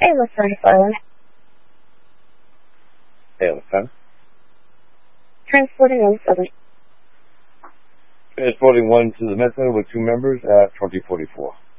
ALS 35. ALS 10. Transporting 07. Transporting 1 to the Med Center with 2 members at 2044.